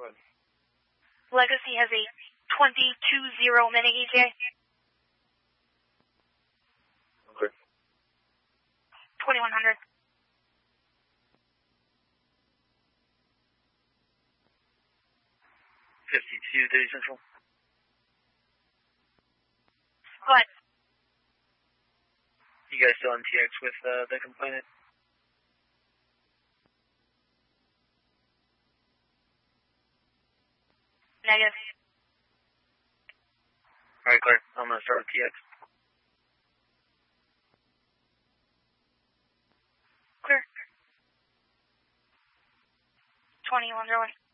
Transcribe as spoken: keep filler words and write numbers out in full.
Legacy has a twenty-two zero mini E T A. Okay. twenty-one hundred. fifty-two, thirty Central. What? You guys still on T X with uh, the complainant? Negative. Alright, clear. I'm going to start with T X. Clear. twenty-one,